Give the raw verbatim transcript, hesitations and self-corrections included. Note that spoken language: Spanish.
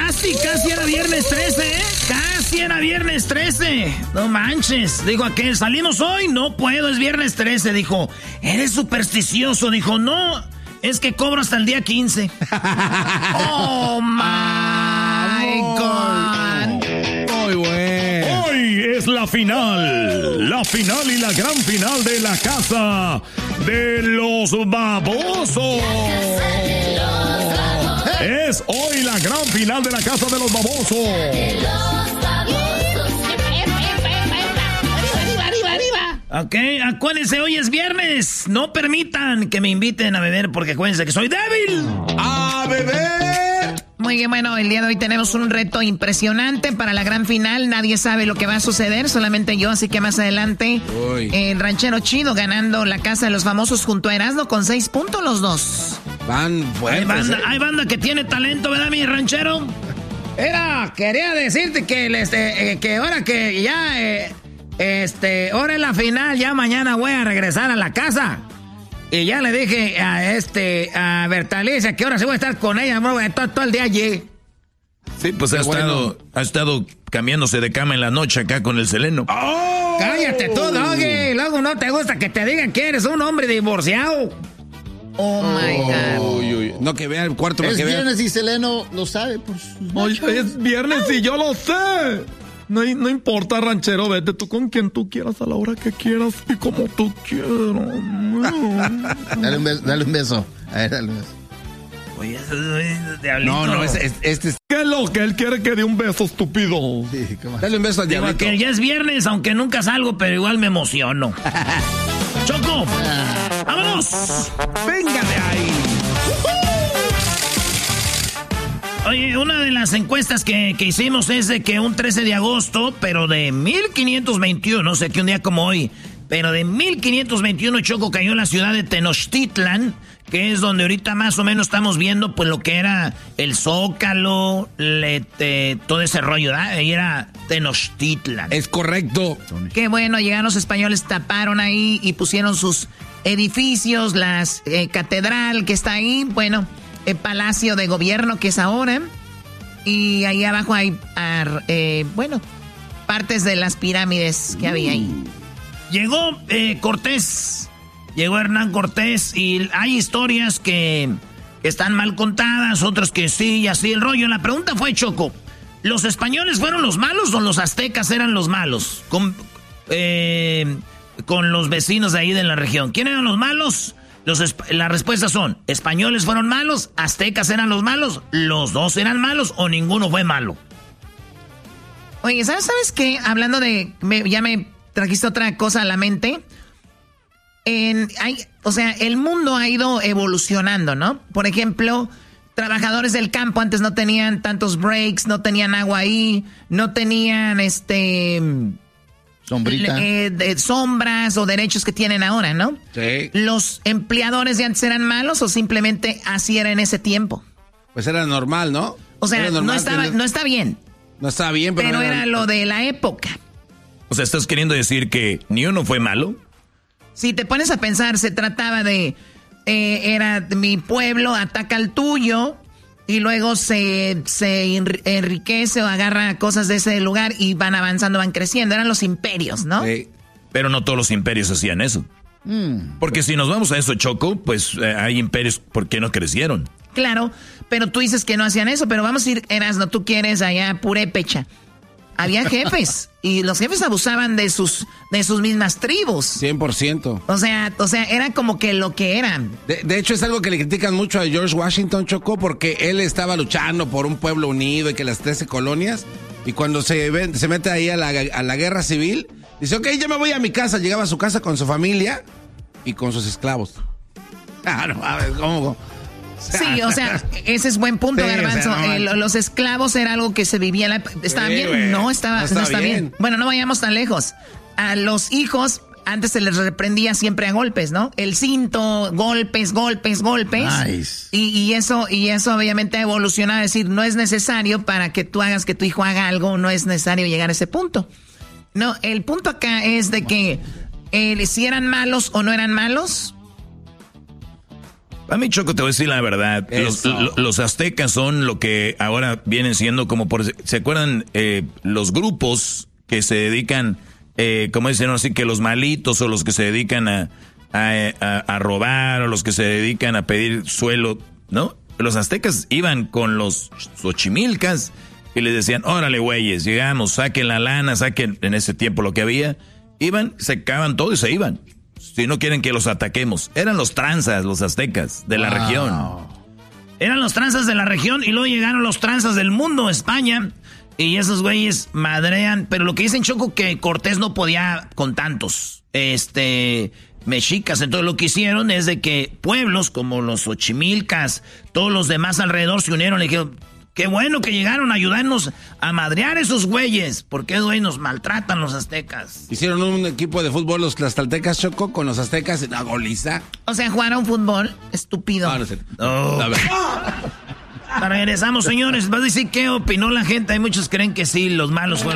casi, casi era viernes trece, ¿eh? Casi era viernes trece. No manches. Dijo aquel, ¿salimos hoy? No puedo, es viernes trece. Dijo, ¿eres supersticioso? Dijo, no, es que cobro hasta el día quince. Oh, my God. Muy bueno. Hoy es la final. La final y la gran final de la casa de los babosos. Es hoy la gran final de la casa de los babosos. Ok, acuérdense, hoy es viernes. No permitan que me inviten a beber porque acuérdense que soy débil. ¡A beber! Muy bien, bueno, el día de hoy tenemos un reto impresionante para la gran final. Nadie sabe lo que va a suceder, solamente yo, así que más adelante Uy. el ranchero chido ganando la casa de los famosos junto a Erasmo con seis puntos los dos. Van fuertes. Hay banda, ¿eh? hay banda que tiene talento, ¿verdad, mi ranchero? Era, quería decirte que, este, eh, que ahora que ya... Eh, Este, ahora es la final, ya mañana voy a regresar a la casa. Y ya le dije a este, a Bertalicia que ahora sí voy a estar con ella, bro, todo, todo el día allí. Sí, pues ha bueno. estado, ha estado cambiándose de cama en la noche acá con el Seleno. ¡Oh! Cállate tú, Doggy. Luego no te gusta que te digan que eres un hombre divorciado. Oh, my God. Uy, uy. No, que vea el cuarto. Es que viernes vea. y Seleno lo sabe, pues. Oye, es viernes y yo lo sé. No, no importa, ranchero, vete tú con quien tú quieras a la hora que quieras y como tú quieras. Dale un beso. Dale un beso. A ver, dale un beso. Oye, eso es diablito. No, no, es, es, este es... ¿Qué es lo que él quiere que dé un beso, estúpido? Sí, ¿qué más? Dale un beso al Digo diablito. que ya es viernes, aunque nunca salgo, pero igual me emociono. ¡Choco! ¡Vámonos! ¡Venga de ahí! Oye, una de las encuestas que, que hicimos es de que un trece de agosto, pero de mil quinientos veintiuno, no sé qué un día como hoy, pero de mil quinientos veintiuno, Choco, cayó en la ciudad de Tenochtitlan, que es donde ahorita más o menos estamos viendo pues lo que era el Zócalo, le, te, todo ese rollo, ¿verdad? Ahí era Tenochtitlan. Es correcto. Qué bueno, llegaron los españoles, taparon ahí y pusieron sus edificios, la eh, catedral que está ahí, bueno... el palacio de gobierno que es ahora, y ahí abajo hay, eh, bueno, partes de las pirámides que había ahí. Llegó eh, Cortés, llegó Hernán Cortés, y hay historias que, que están mal contadas, otras que sí, y así el rollo. La pregunta fue, Choco, ¿los españoles fueron los malos o los aztecas eran los malos? Con, eh, con los vecinos de ahí de la región. ¿Quién eran los malos? Los, las respuestas son, ¿españoles fueron malos? ¿Aztecas eran los malos? ¿Los dos eran malos o ninguno fue malo? Oye, ¿sabes, ¿sabes qué? Hablando de... Me, ya me trajiste otra cosa a la mente. En, hay, o sea, el mundo ha ido evolucionando, ¿no? Por ejemplo, trabajadores del campo antes no tenían tantos breaks, no tenían agua ahí, no tenían este... Sombrita. Eh, de sombras o derechos que tienen ahora, ¿no? Sí. ¿Los empleadores de antes eran malos o simplemente así era en ese tiempo? Pues era normal, ¿no? O sea, Era normal no estaba, tener- no está bien, No estaba bien, pero... pero no era lo de la época. O sea, ¿estás queriendo decir que ni uno fue malo? Si te pones a pensar, se trataba de, eh, era mi pueblo, ataca al tuyo, y luego se, se enriquece o agarra cosas de ese lugar y van avanzando, van creciendo. Eran los imperios, ¿no? Sí. Pero no todos los imperios hacían eso. Mm. Porque si nos vamos a eso, Choco, pues eh, hay imperios, ¿por qué no crecieron? Claro, pero tú dices que no hacían eso, pero vamos a ir, Erasno, tú quieres allá Purépecha. Había jefes y los jefes abusaban de sus de sus mismas tribus. cien por ciento. O sea, o sea, era como que lo que eran. De, de hecho, es algo que le critican mucho a George Washington, Chocó, porque él estaba luchando por un pueblo unido y que las trece colonias, y cuando se, ve, se mete ahí a la, a la guerra civil, dice, ok, ya me voy a mi casa. Llegaba a su casa con su familia y con sus esclavos. Claro, a ver, ¿cómo? Sí, o sea, ese es buen punto, Sí, Garbanzo. o sea, no, Eh, lo- los esclavos era algo que se vivía en la... ¿Estaba Sí, bien? güey. No, estaba, No está no está bien. bien. Bueno, no vayamos tan lejos. A los hijos... Antes se les reprendía siempre a golpes, ¿no? El cinto, golpes, golpes, golpes. Nice. Y, y eso, y eso obviamente ha evolucionado. Es decir, no es necesario para que tú hagas que tu hijo haga algo, no es necesario llegar a ese punto. No, el punto acá es de que eh, si eran malos o no eran malos, A mí, Choco, te voy a decir la verdad. Los, lo, los aztecas son lo que ahora vienen siendo como por... ¿Se acuerdan eh, los grupos que se dedican, eh, como dicen así, que los malitos o los que se dedican a, a, a, a robar o los que se dedican a pedir suelo, ¿no? Los aztecas iban con los xochimilcas y les decían, órale, güeyes, llegamos, saquen la lana, saquen en ese tiempo lo que había. Iban, secaban todo y se iban. Si no quieren que los ataquemos. Eran los tranzas, los aztecas de la wow. región. Eran los tranzas de la región y luego llegaron los tranzas del mundo, España. Y esos güeyes madrean. Pero lo que dicen, Choco, que Cortés no podía con tantos este mexicas. Entonces lo que hicieron es de que pueblos como los xochimilcas, todos los demás alrededor se unieron y dijeron... Qué bueno que llegaron a ayudarnos a madrear a esos güeyes. Porque esos güeyes nos maltratan los aztecas. Hicieron un equipo de fútbol los tlaxcaltecas, Choco, con los aztecas en la goliza. O sea, jugaron fútbol. Estúpido. No, no sé. Oh. Regresamos, señores. Va a decir qué opinó la gente. Hay muchos que creen que sí, los malos fueron.